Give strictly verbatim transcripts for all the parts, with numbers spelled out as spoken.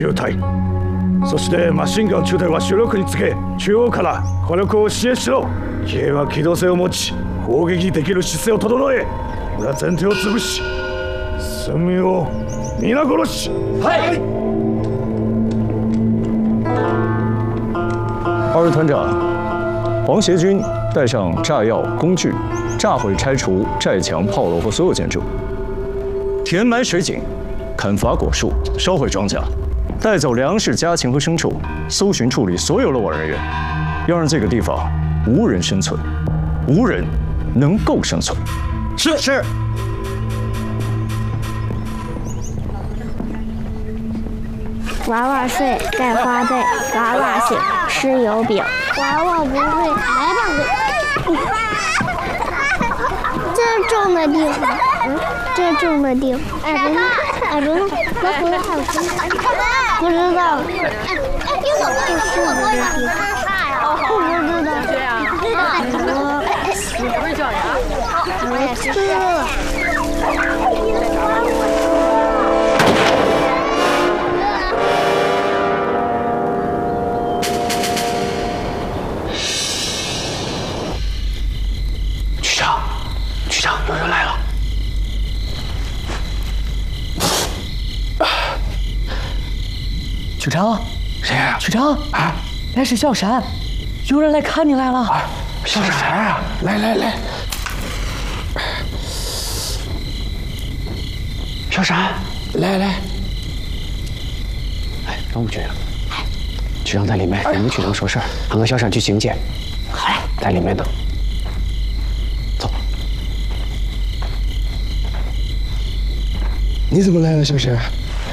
中隊。そしてマシンガン中隊は主力につけ、中央から火力を支援しろ。騎兵は機動性を持ち、砲撃できる姿勢を整え、裏前提を潰し、村民を皆殺し。はい。 二位团长，皇协军带上炸药、工具，炸毁、拆除寨墙、炮楼和所有建筑，填埋水井，砍伐果树，烧毁庄稼，带走粮食、家禽和牲畜，搜寻处理所有漏网人员，要让这个地方无人生存，无人能够生存。 是是。 娃娃睡，盖花被，娃娃醒，吃油饼。娃娃不会，来吧，这是种的地方，嗯，这是种的地方。哎，不是，哎，不是，那回来还有什么？不知道。哎，给我们，给我们的地方。不知道。这样。我什么叫呀？我也是。 局长，有人来了！ 局长， 谁呀？ 局长， 啊， 来是小山，有人来看你来了。 啊，小山啊，来来来，小山，来来，哎，让我局长，局长在里面，你们局长说事儿，俺和小山去迎接。 好嘞， 在里面等。你怎么来了，小山？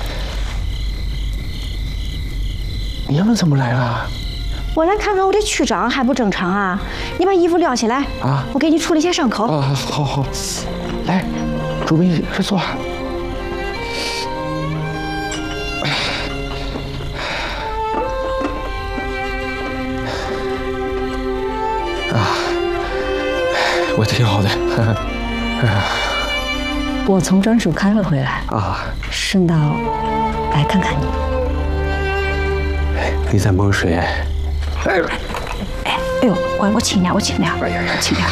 你们怎么来了？ 我来看看我的区长还不正常啊！你把衣服晾起来啊， 我给你处理些伤口。 啊，好好，来，准备这坐。啊，我挺好的。 我从专属开了回来啊， 顺道来看看你。 你在蒙水？哎， 哎哎呦，我我轻点，我轻点，哎呀呀，轻点。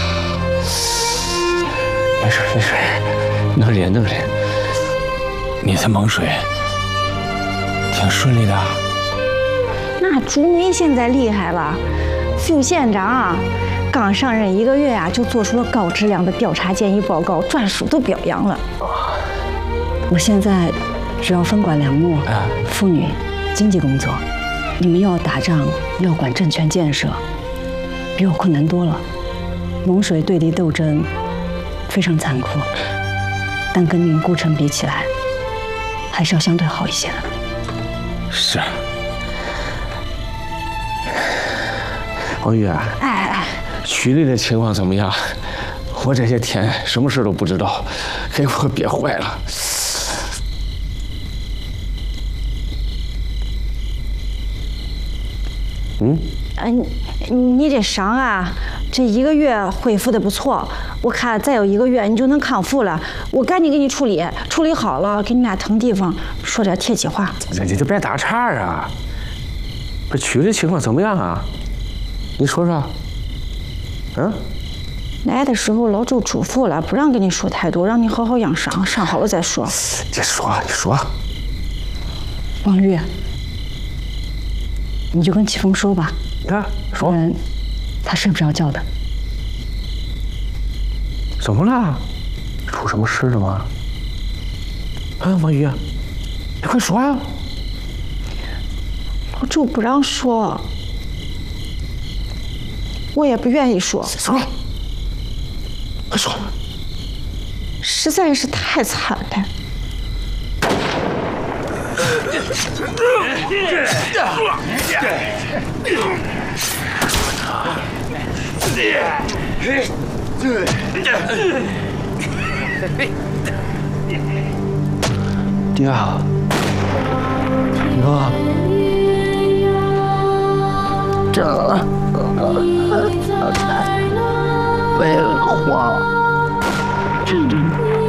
没事没事，能忍能忍。你在蒙水，挺顺利的。 那朱梅现在厉害了，副县长啊。刚上任一个月啊，就做出了高质量的调查建议报告，专属都表扬了。我现在主要分管粮牧、妇女、经济工作。你们要打仗，要管政权建设，比我困难多了。蒙水对敌斗争非常残酷，但跟宁孤城比起来，还是要相对好一些的。 是。王宇啊。 哎哎。 区里的情况怎么样？我这些天什么事都不知道，给我憋坏了。嗯？ 嗯，你这伤啊，这一个月恢复的不错，我看再有一个月你就能康复了。我赶紧给你处理，处理好了给你俩腾地方，说点贴气话。 你就别打岔啊！这区里情况怎么样啊？你说说。嗯， 来的时候老周嘱咐了，不让跟你说太多，让你好好养伤，伤好了再说。 你说，你说。 王玉，你就跟启峰说吧。 啊，说。 嗯，他睡不着觉的。 怎么了？出什么事了吗？啊，王玉，你快说呀！ 老周不让说。我也不愿意说。 说，快说！ 实在是太惨了。 爹啊，哥，这。废话，这